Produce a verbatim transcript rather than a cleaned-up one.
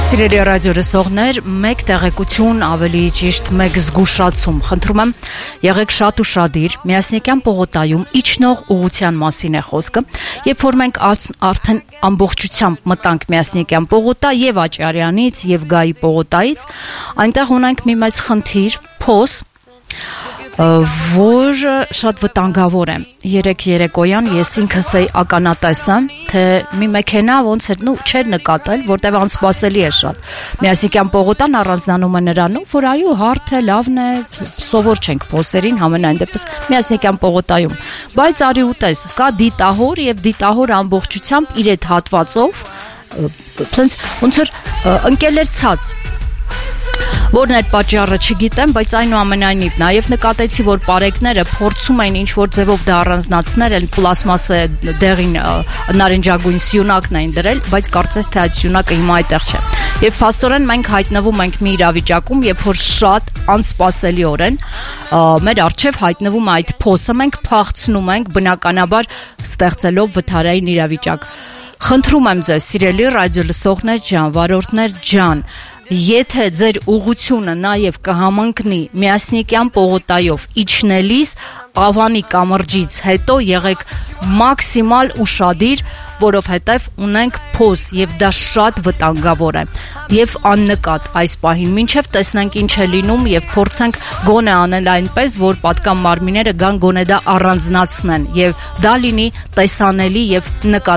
Սիրելի ռադիո լսողներ, մեկ տեղեկություն, ավելի ճիշտ մեկ զգուշացում։ Խնդրում եմ, եղեք շատ ուշադիր, Միասնիկյան պողոտայում իջնող ուղղության մասին է խոսքը, երբ որ մենք արդեն ամբողջությամբ մտանք Միասնիկյան պողոտա եւ Աճարյանից եւ Գայի պողոտայից, այնտեղ ունենք մի մեծ խնդիր, փոս, որ շատ վտանգավոր է։ Երեք երեկոյան ես ինքս էի ականատեսը, թե մի մեքենա ոնց էր, նու չէր նկատել, որտեղ անսպասելի է շատ։ Միասնիկյան պողոտան առանձնանում է նրանով, որ այո, հարթ է, լավն է, սովոր չենք փոսերին, համենայն դեպս Միասնիկյան պողոտայում։ Բայց արի ու տես, կա դիտահոր եւ դիտահոր ամբողջությամբ իր այդ հատվածով, ցենց ոնց որ ընկել էր ցած։ Որն էր պատճառը չգիտեմ, բայց այնուամենայնիվ նաև նկատեցի, որ պարեկները փորձում էին ինչ-որ ձևով դա առանձնացնել, այն պլաստմասե դեղին նարնջագույն սյունակն էին դրել, բայց կարծես թե այդ սյունակը հիմա այդտեղ չէ։ Եվ փաստորեն մենք հայտնվում ենք մի իրավիճակում, երբ որ շատ անսպասելիորեն մեր առջև հայտնվում է այդ փոսը, մենք փախցնում ենք բնականաբար ստեղծելով վթարային իրավիճակ։ Խնդրում եմ ձեզ, սիրելի ռադիո լսողներ ջան, վարորդներ ջան, եթե ձեր ուղղությունը նաև կհամընկնի Միասնիկյան պողոտայով իջնելիս Ավանի կամրջից հետո եղեք մաքսիմալ ուշադիր, որովհետև ունենք փոս եւ դա շատ վտանգավոր է եւ աննկատ այս պահին մինչեւ տեսնենք ինչ է լինում եւ փորձենք գոնե անել այնպես, որ պատկան մարմինները գան գոնե դա առանձնացնեն եւ դա լինի տեսանելի եւ նկատ